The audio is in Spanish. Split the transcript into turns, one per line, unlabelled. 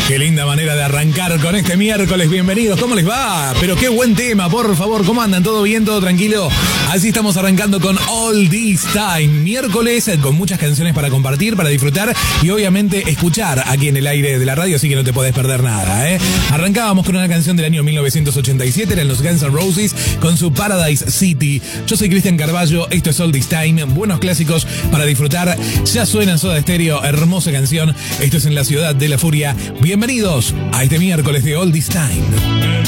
Qué linda manera de arrancar con este miércoles. Bienvenidos, ¿cómo les va? Pero qué buen tema, por favor. ¿Cómo andan? ¿Todo bien? ¿Todo tranquilo? Así estamos arrancando con All This Time. Miércoles con muchas canciones para compartir, para disfrutar y obviamente escuchar aquí en el aire de la radio, así que no te podés perder nada, ¿eh? Arrancábamos con una canción del año 1987, eran los Guns N' Roses con su Paradise City. Yo soy Cristian Carballo, esto es All This Time. Buenos clásicos para disfrutar. Ya suena en Soda Stereo, hermosa canción. Esto es En la Ciudad de la Furia. Bienvenidos a este miércoles de All This Time.